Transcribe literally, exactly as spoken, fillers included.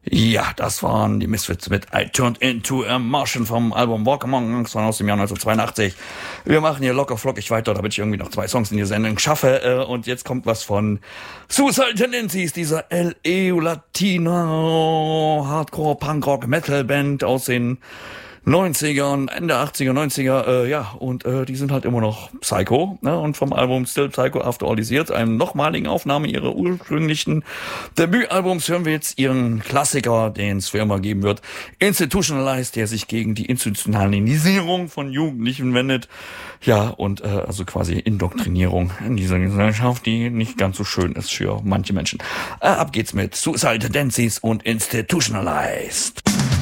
Ja, das waren die Misfits mit I Turned Into a Martian vom Album Walk Among Us aus dem Jahr neunzehnhundertzweiundachtzig. Wir machen hier locker flockig weiter, damit ich irgendwie noch zwei Songs in die Sendung schaffe. Und jetzt kommt was von Suicidal Tendencies, dieser L A-Latino Hardcore Punk Rock Metal Band aus den neunzigern, Ende achtziger, neunziger, äh, ja, und äh, die sind halt immer noch Psycho, ne? Und vom Album Still Psycho After All These Years, einem nochmaligen Aufnahme ihrer ursprünglichen Debütalbums, hören wir jetzt ihren Klassiker, den es für immer geben wird, Institutionalized, der sich gegen die Institutionalisierung von Jugendlichen wendet, ja, und äh, also quasi Indoktrinierung in dieser Gesellschaft, die nicht ganz so schön ist für manche Menschen. Äh, ab geht's mit Suicidal Tendencies und Institutionalized.